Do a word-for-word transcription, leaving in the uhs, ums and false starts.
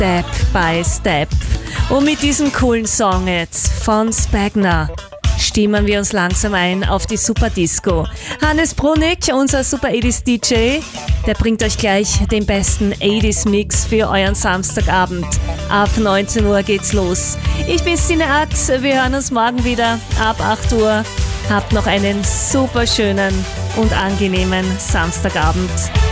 Step by Step. Und mit diesem coolen Song jetzt von Spagna stimmen wir uns langsam ein auf die Super Disco. Hannes Brunig, unser Super achtziger D J, der bringt euch gleich den besten achtziger Mix für euren Samstagabend. Ab neunzehn Uhr geht's los. Ich bin Stine Ax, wir hören uns morgen wieder ab acht Uhr. Habt noch einen super schönen und angenehmen Samstagabend.